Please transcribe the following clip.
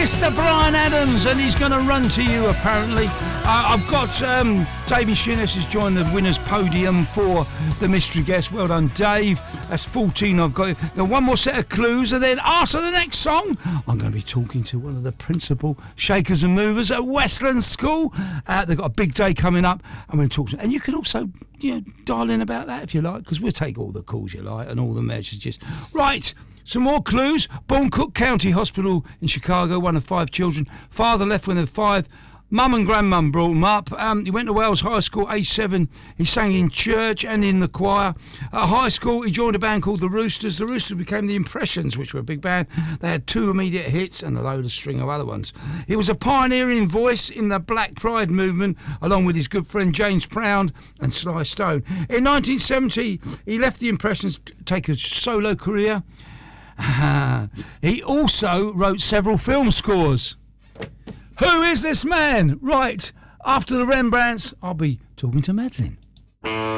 Mr. Brian Adams, and he's going to run to you, apparently. I've got Davey Shinnis has joined the winner's podium for the mystery guest. Well done, Dave. That's 14 I've got. Got one more set of clues, and then after the next song, I'm going to be talking to one of the principal shakers and movers at Westland School. They've got a big day coming up. I'm going to talk to them. And you can also dial in about that if you like, because we'll take all the calls you like and all the messages. Right. Some more clues. Born Cook County Hospital in Chicago, one of 5 children. Father left when they were 5. Mum and grandmum brought him up. He went to Wales High School, age 7. He sang in church and in the choir. At high school, he joined a band called The Roosters. The Roosters became The Impressions, which were a big band. They had 2 immediate hits and a load of string of other ones. He was a pioneering voice in the Black Pride movement, along with his good friend James Proud and Sly Stone. In 1970, he left The Impressions to take a solo career. He also wrote several film scores. Who is this man? Right, after the Rembrandts, I'll be talking to Madeline.